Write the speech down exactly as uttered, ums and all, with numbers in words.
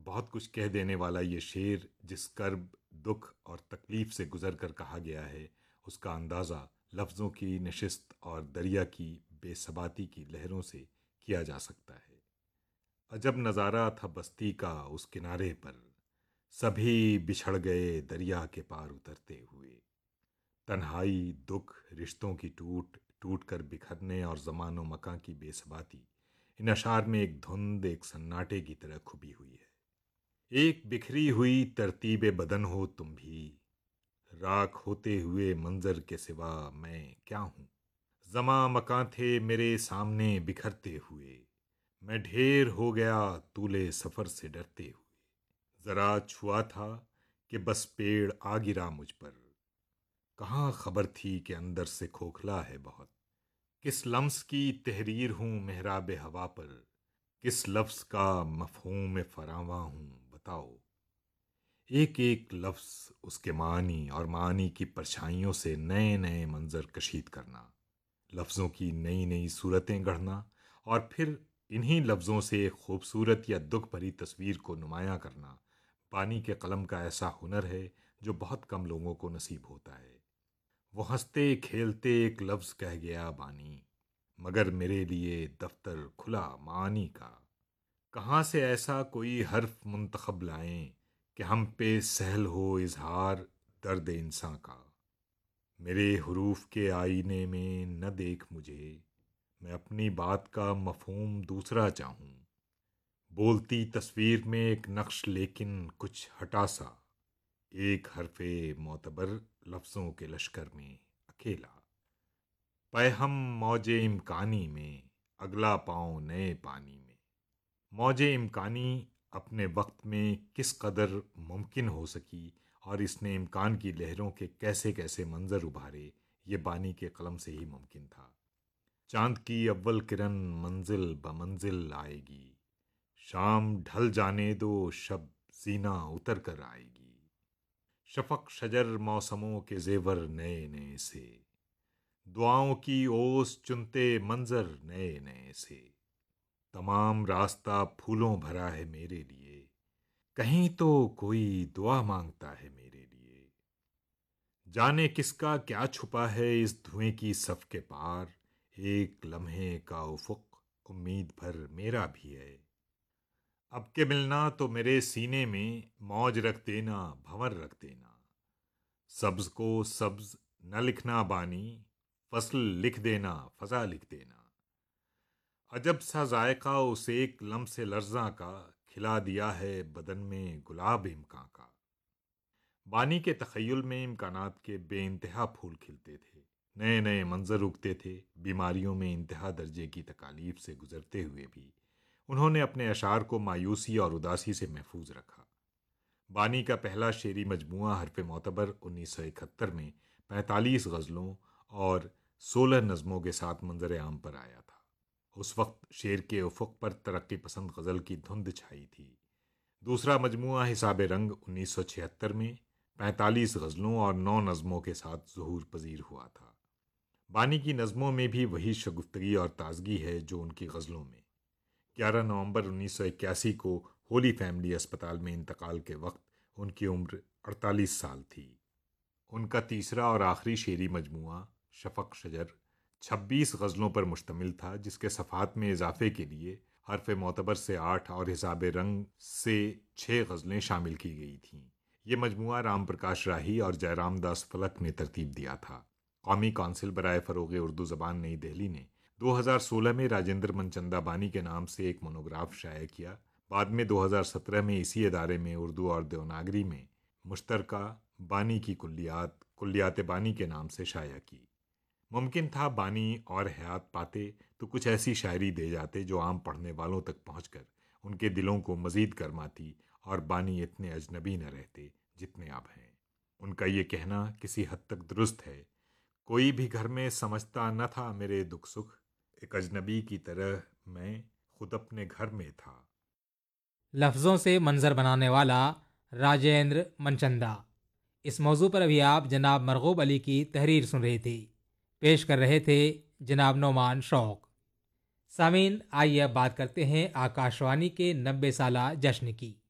بہت کچھ کہہ دینے والا یہ شعر جس کرب، دکھ اور تکلیف سے گزر کر کہا گیا ہے، اس کا اندازہ لفظوں کی نشست اور دریا کی بے ثباتی کی لہروں سے کیا جا سکتا ہے۔ عجب نظارہ تھا بستی کا اس کنارے پر، سبھی بچھڑ گئے دریا کے پار اترتے ہوئے۔ تنہائی، دکھ، رشتوں کی ٹوٹ ٹوٹ کر بکھرنے اور زمان و مکان کی بے ثباتی ان اشعار میں ایک دھند، ایک سناٹے کی طرح کھپی ہوئی ہے۔ ایک بکھری ہوئی ترتیب بدن ہو تم بھی، راکھ ہوتے ہوئے منظر کے سوا میں کیا ہوں۔ زماں مکاں تھے میرے سامنے بکھرتے ہوئے، میں ڈھیر ہو گیا طول سفر سے ڈرتے ہوئے۔ ذرا چھوا تھا کہ بس پیڑ آ گرا مجھ پر، کہاں خبر تھی کہ اندر سے کھوکھلا ہے بہت۔ کس لمس کی تحریر ہوں محراب ہوا پر، کس لفظ کا مفہوم فراواں ہوں بتاؤ۔ ایک ایک لفظ اس کے معنی اور معنی کی پرچھائیوں سے نئے نئے منظر کشید کرنا، لفظوں کی نئی نئی صورتیں گڑھنا، اور پھر انہی لفظوں سے ایک خوبصورت یا دکھ بھری تصویر کو نمایاں کرنا، بانی کے قلم کا ایسا ہنر ہے جو بہت کم لوگوں کو نصیب ہوتا ہے۔ وہ ہنستے کھیلتے ایک لفظ کہہ گیا بانی، مگر میرے لیے دفتر کھلا معانی کا۔ کہاں سے ایسا کوئی حرف منتخب لائیں کہ ہم پہ سہل ہو اظہار درد انساں کا۔ میرے حروف کے آئینے میں نہ دیکھ مجھے، میں اپنی بات کا مفہوم دوسرا چاہوں۔ بولتی تصویر میں ایک نقش لیکن کچھ ہٹا سا، ایک حرف معتبر لفظوں کے لشکر میں اکیلا۔ پے ہم موج امکانی میں، اگلا پاؤں نئے پانی میں۔ موج امکانی اپنے وقت میں کس قدر ممکن ہو سکی اور اس نے امکان کی لہروں کے کیسے کیسے منظر ابھارے، یہ بانی کے قلم سے ہی ممکن تھا۔ چاند کی اول کرن منزل بمنزل آئے گی، شام ڈھل جانے دو شب زینہ اتر کر آئے گی۔ شفق شجر موسموں کے زیور نئے نئے سے، دعاؤں کی اوس چنتے منظر نئے نئے سے۔ تمام راستہ پھولوں بھرا ہے میرے لیے، کہیں تو کوئی دعا مانگتا ہے میرے لیے۔ جانے کس کا کیا چھپا ہے اس دھویں کی صف کے پار، ایک لمحے کا افق امید بھر میرا بھی ہے۔ اب کے ملنا تو میرے سینے میں موج رکھ دینا، بھنور رکھ دینا۔ سبز کو سبز نہ لکھنا بانی، فصل لکھ دینا، فضا لکھ دینا۔ عجب سا ذائقہ اس ایک لمس لرزاں کا، کھلا دیا ہے بدن میں گلاب امکان کا۔ بانی کے تخیل میں امکانات کے بے انتہا پھول کھلتے تھے، نئے نئے منظر اگتے تھے۔ بیماریوں میں انتہا درجے کی تکالیف سے گزرتے ہوئے بھی انہوں نے اپنے اشعار کو مایوسی اور اداسی سے محفوظ رکھا۔ بانی کا پہلا شعری مجموعہ حرف معتبر انیس سو اکہتر میں پینتالیس غزلوں اور سولہ نظموں کے ساتھ منظر عام پر آیا تھا۔ اس وقت شعر کے افق پر ترقی پسند غزل کی دھند چھائی تھی۔ دوسرا مجموعہ حساب رنگ انیس سو چھہتر میں پینتالیس غزلوں اور نو نظموں کے ساتھ ظہور پذیر ہوا تھا۔ بانی کی نظموں میں بھی وہی شگفتگی اور تازگی ہے جو ان کی غزلوں میں۔ گیارہ نومبر انیس سو اکیاسی کو ہولی فیملی اسپتال میں انتقال کے وقت ان کی عمر اڑتالیس سال تھی۔ ان کا تیسرا اور آخری شعری مجموعہ شفق شجر چھبیس غزلوں پر مشتمل تھا، جس کے صفحات میں اضافے کے لیے حرف معتبر سے آٹھ اور حساب رنگ سے چھ غزلیں شامل کی گئی تھیں۔ یہ مجموعہ رام پرکاش راہی اور جے رام داس فلک نے ترتیب دیا تھا۔ قومی کونسل برائے فروغ اردو زبان نئی دہلی نے دو ہزار سولہ میں راجندر منچندا بانی کے نام سے ایک مونوگراف شائع کیا۔ بعد میں دو ہزار سترہ میں اسی ادارے میں اردو اور دیوناگری میں مشترکہ بانی کی کلیات کلیات بانی کے نام سے شائع کی۔ ممکن تھا بانی اور حیات پاتے تو کچھ ایسی شاعری دے جاتے جو عام پڑھنے والوں تک پہنچ کر ان کے دلوں کو مزید گرماتی، اور بانی اتنے اجنبی نہ رہتے جتنے اب ہیں۔ ان کا یہ کہنا کسی حد تک درست ہے، کوئی بھی گھر میں سمجھتا نہ تھا میرے دکھ سکھ، ایک اجنبی کی طرح میں خود اپنے گھر میں تھا۔ لفظوں سے منظر بنانے والا راجندر منچندا، اس موضوع پر ابھی آپ جناب مرغوب علی کی تحریر سن رہے تھے۔ پیش کر رہے تھے جناب نعمان شوق۔ سامعین، آئیے اب بات کرتے ہیں آکاش وانی کے نبے سالہ جشن کی۔